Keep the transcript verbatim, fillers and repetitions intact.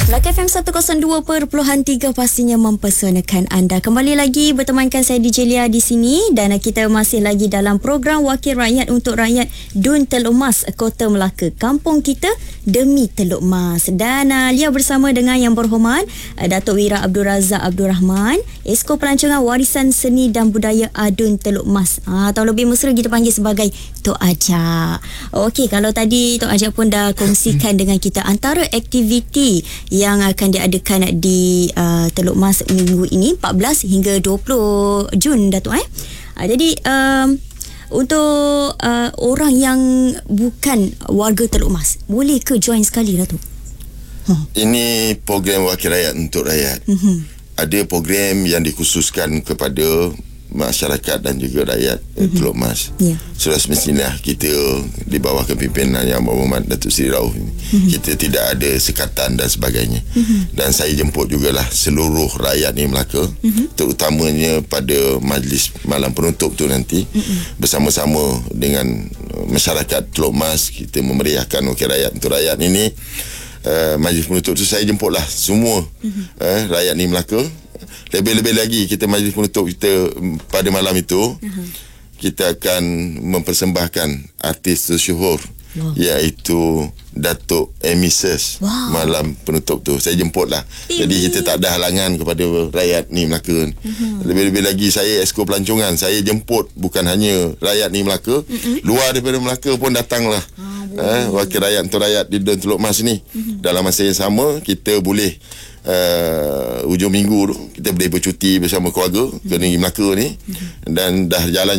Melaka F M seratus dua perpuluhan tiga pastinya mempesonakan anda. Kembali lagi bertemankan saya D J Lia di sini dan kita masih lagi dalam program Wakil Rakyat untuk Rakyat Dun Teluk Mas, Kota Melaka. Kampung kita demi Teluk Mas. Dan uh, Lia bersama dengan Yang Berhormat uh, Datuk Wira Abdul Razak Abdul Rahman, Esko Pelancongan Warisan Seni dan Budaya Adun Teluk Mas, uh, atau lebih mesra kita panggil sebagai Tok Ajak. Okey, kalau tadi Tok Ajak pun dah kongsikan dengan kita antara aktiviti yang akan diadakan di uh, Teluk Mas minggu ini empat belas hingga dua puluh Jun, Datuk eh. Uh, jadi um, untuk uh, orang yang bukan warga Teluk Mas, boleh ke join sekali, Datuk? Huh. Ini program Wakil Rakyat untuk Rakyat. Mm-hmm. Ada program yang dikhususkan kepada masyarakat dan juga rakyat mm-hmm. Teluk Mas. Yeah. Sudah semestinya kita di bawah kepimpinan Yang Berhormat Datuk Seri Rauf ini, mm-hmm. kita tidak ada sekatan dan sebagainya. Mm-hmm. Dan saya jemput jugalah seluruh rakyat ni Melaka, mm-hmm. terutamanya pada majlis malam penutup tu nanti, mm-hmm. bersama-sama dengan masyarakat Teluk Mas kita memeriahkan Wakil Rakyat untuk Rakyat ini. Uh, majlis penutup tu saya jemputlah semua mm-hmm. uh, rakyat ni Melaka. Lebih-lebih lagi kita majlis penutup kita pada malam itu, uh-huh. kita akan mempersembahkan artis tersyuhur, wow. iaitu Datuk Emises. Wow. Malam penutup tu saya jemputlah. Ini. Jadi kita tak ada halangan kepada rakyat ni Melaka. Uh-huh. Lebih-lebih lagi saya Esko Pelancongan, saya jemput bukan hanya rakyat ni Melaka, uh-huh. luar daripada Melaka pun datanglah. Uh, Wakil Rakyat untuk Rakyat di Dun Teluk Mas ni. Uh-huh. Dalam masa yang sama kita boleh Uh, hujung minggu tu kita boleh bercuti bersama keluarga ke negeri Melaka ni, dan dah jalan